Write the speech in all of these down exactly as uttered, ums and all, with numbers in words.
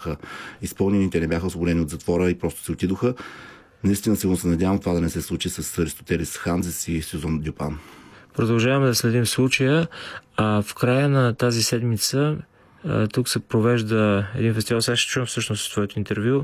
бяха изпълнени, те не бяха освободени от затвора и просто се отидоха. Наистина силно се надявам това да не се случи с Аристотелис Ханзес и Сюзан Дюпан. Продължаваме да следим случая. А в края на тази седмица тук се провежда един фестивал. Сега ще чуем всъщност твоето интервю.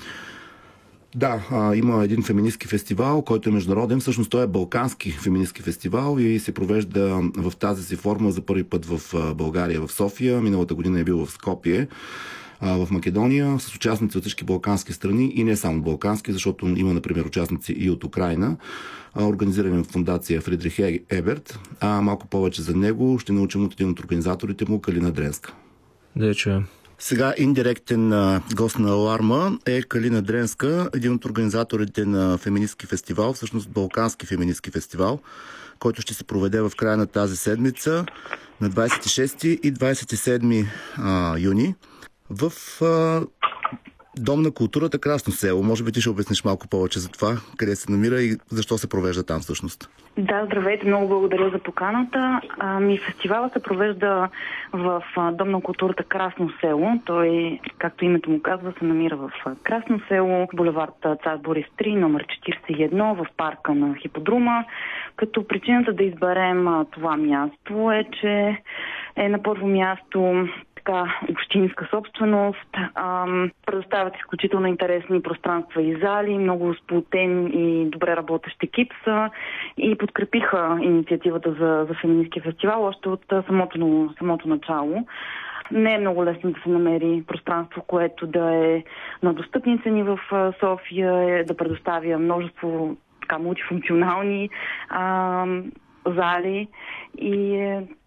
Да, а, има един феминистки фестивал, който е международен. Всъщност той е балкански феминистки фестивал и се провежда в тази си форма за първи път в България, в София. Миналата година е бил в Скопие, в Македония, с участници от всички балкански страни и не само балкански, защото има, например, участници и от Украйна, организирани от фондация Фридрих Еберт. А малко повече за него ще научим от един от организаторите му, Калина Дренска. Да я чуем. Сега индиректен а, гост на Аларма е Калина Дренска, един от организаторите на феминистки фестивал, всъщност Балкански феминистки фестивал, който ще се проведе в края на тази седмица на двадесет и шести и двадесет и седми а, юни в а, Дом на културата Красно село. Може би ти ще обясниш малко повече за това, къде се намира и защо се провежда там всъщност. Да, здравейте, много благодаря за поканата. Ами, фестивалът се провежда в Дом на културата Красно село. Той, както името му казва, се намира в Красно село, булевард Цар Борис три, номер четиридесет и едно, в парка на Хиподрума. Като причината да изберем това място е, че е на първо място общинска собственост, ам, предоставят изключително интересни пространства и зали, много сплотен и добре работещ екип са и подкрепиха инициативата за, за феминистки фестивал още от самото, самото начало. Не е много лесно да се намери пространство, което да е на достъпни цени в София, да предоставя множество така мултифункционални ам, зали и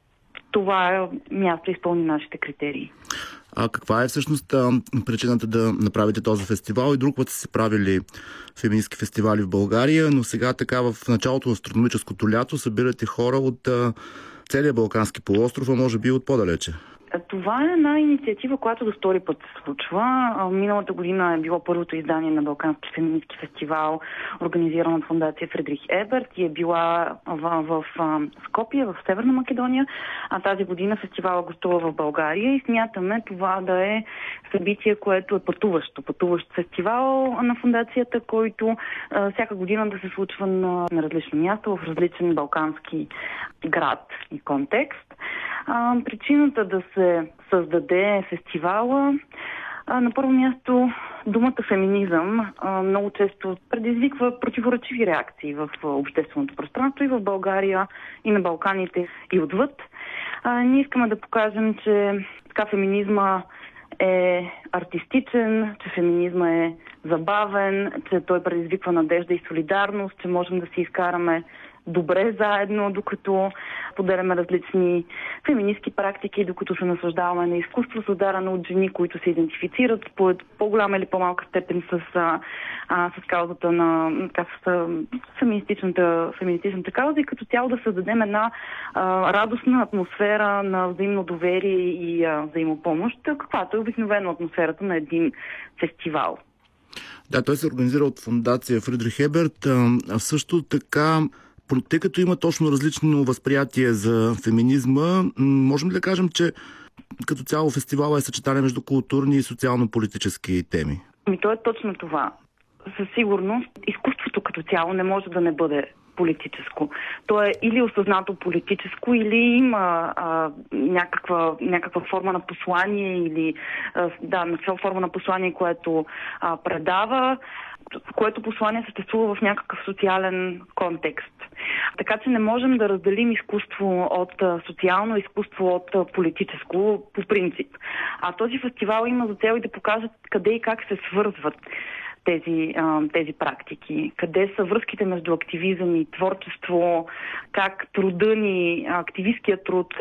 това място изпълни нашите критерии. А каква е всъщност причината да направите този фестивал? И друг път са се правили феминистки фестивали в България, но сега така в началото на астрономическото лято събирате хора от целия Балкански полуостров, а може би от по-далече. Това е една инициатива, която до втори път се случва. Миналата година е било първото издание на Балкански феминистки фестивал, организиран от фондация Фридрих Еберт и е била в, в, в Скопие, в Северна Македония, а тази година фестивала гостува в България и смятаме това да е събитие, което е пътуващо. Пътуващ фестивал на фондацията, който а, всяка година да се случва на, на различно място, в различен балкански град и контекст. А, причината да се създаде фестивала, а, на първо място думата феминизъм а, много често предизвиква противоречиви реакции в общественото пространство и в България, и на Балканите, и отвъд. А, ние искаме да покажем, че така феминизма е артистичен, че феминизма е забавен, че той предизвиква надежда и солидарност, че можем да си изкараме добре заедно, докато поделяме различни феминистки практики, докато се наслаждаваме на изкуство, създадено от жени, които се идентифицират по по-голяма или по-малка степен с, а, с каузата на така, с, феминистичната, феминистичната кауза и като цяло да създадем една а, радостна атмосфера на взаимно доверие и а, взаимопомощ, каквато е обикновено атмосферата на един фестивал. Да, той се организира от фондация Фридрих Еберт, а също така, тъй като има точно различно възприятие за феминизма, можем ли да кажем, че като цяло фестивала е съчетание между културни и социално-политически теми? Ами то е точно това. Със сигурност изкуството като цяло не може да не бъде политическо. То е или осъзнато политическо, или има а, някаква, някаква форма на послание, или а, да, някаква форма на послание, което а, предава, което послание съществува в някакъв социален контекст. Така че не можем да разделим изкуство от социално, изкуство от политическо по принцип. А този фестивал има за цел и да покаже къде и как се свързват тези, тези практики. Къде са връзките между активизъм и творчество, как труда ни, активисткият труд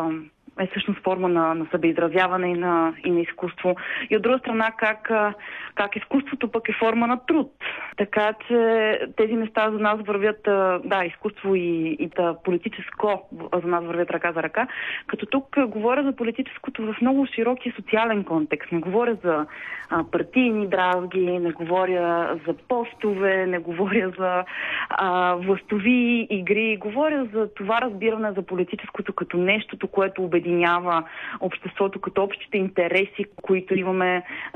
е всъщност форма на, на събеизразяване и на, и на изкуство. И от друга страна, как, как изкуството пък е форма на труд. Така че тези неща за нас вървят, да, изкуство и, и да, политическо за нас вървят ръка за ръка. Като тук говоря за политическото в много широки социален контекст. Не говоря за а, партийни дразги, не говоря за постове, не говоря за а, властови игри. Говоря за това разбиране за политическото като нещото, което обединява обществото, като общите интереси, които имаме